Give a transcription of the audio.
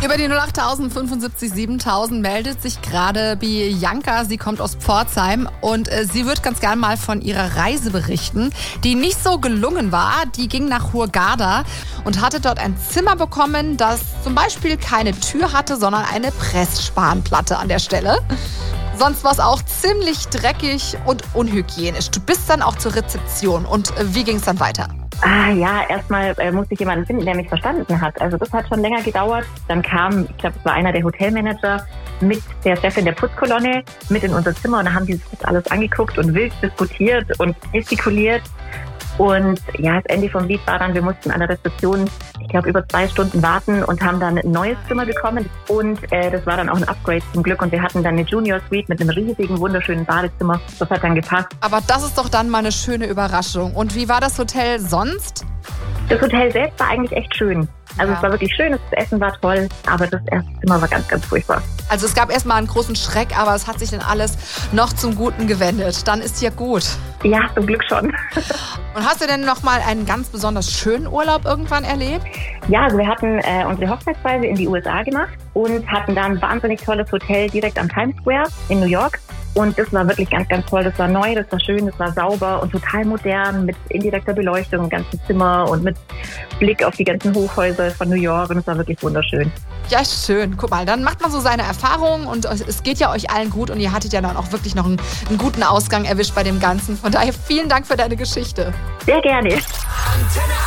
Über die 08000 75 7000 meldet sich gerade Bianca. Sie kommt aus Pforzheim und sie wird ganz gern mal von ihrer Reise berichten, die nicht so gelungen war. Die ging nach Hurghada und hatte dort ein Zimmer bekommen, das zum Beispiel keine Tür hatte, sondern eine Pressspanplatte an der Stelle. Sonst war es auch ziemlich dreckig und unhygienisch. Du bist dann auch zur Rezeption. Und wie ging es dann weiter? Ja, erstmal musste ich jemanden finden, der mich verstanden hat. Also das hat schon länger gedauert. Dann kam, ich glaube, es war einer der Hotelmanager mit der Chefin der Putzkolonne mit in unser Zimmer und da haben die sich das alles angeguckt und wild diskutiert und gestikuliert. Und ja, das Ende vom Lied war dann, wir mussten an der Rezeption, ich glaube, über 2 Stunden warten und haben dann ein neues Zimmer bekommen. Und das war dann auch ein Upgrade zum Glück. Und wir hatten dann eine Junior Suite mit einem riesigen, wunderschönen Badezimmer. Das hat dann gepasst. Aber das ist doch dann mal eine schöne Überraschung. Und wie war das Hotel sonst? Das Hotel selbst war eigentlich echt schön. Also Es war wirklich schön, das Essen war toll, aber das erste Zimmer war ganz, ganz furchtbar. Also es gab erstmal einen großen Schreck, aber es hat sich dann alles noch zum Guten gewendet. Dann ist ja gut. Ja, zum Glück schon. Und hast du denn noch mal einen ganz besonders schönen Urlaub irgendwann erlebt? Ja, also wir hatten unsere Hochzeitsreise in die USA gemacht und hatten da ein wahnsinnig tolles Hotel direkt am Times Square in New York. Und das war wirklich ganz, ganz toll. Das war neu, das war schön, das war sauber und total modern mit indirekter Beleuchtung im ganzen Zimmer und mit Blick auf die ganzen Hochhäuser von New York. Und es war wirklich wunderschön. Ja, schön. Guck mal, dann macht man so seine Erfahrungen und es geht ja euch allen gut und ihr hattet ja dann auch wirklich noch einen guten Ausgang erwischt bei dem Ganzen. Von daher vielen Dank für deine Geschichte. Sehr gerne.